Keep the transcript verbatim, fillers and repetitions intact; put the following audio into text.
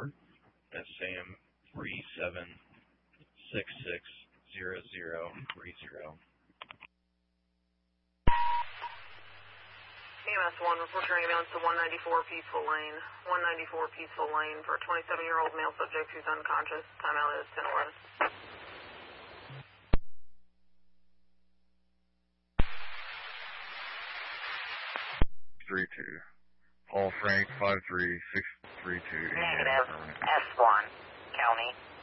four. That's Sam three seven six six zero zero three zero. E M S one, report your ambulance to one ninety-four Peaceful Lane. one ninety-four Peaceful Lane for a twenty-seven-year-old male subject who's unconscious. Timeout is ten eleven. three two. Paul Frank, five three six three two. Negative. S one. County.